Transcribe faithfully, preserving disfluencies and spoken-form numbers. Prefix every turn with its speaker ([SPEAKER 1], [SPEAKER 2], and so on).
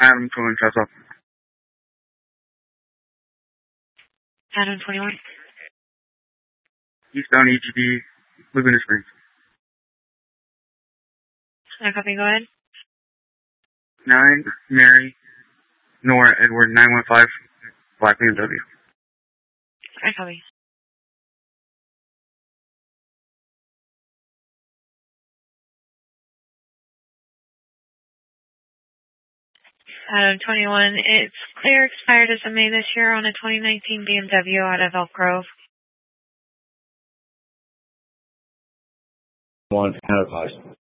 [SPEAKER 1] Adam calling Tesla.
[SPEAKER 2] Adam twenty-one.
[SPEAKER 1] Eastbound E G B, Laguna Springs.
[SPEAKER 2] I copy, go ahead.
[SPEAKER 1] nine, Mary, Nora, Edward, nine one five, Black B M W.
[SPEAKER 2] I copy. Adam twenty-one, it's clear expired as of May this year on a twenty nineteen B M W out of Elk Grove.
[SPEAKER 3] One, advised.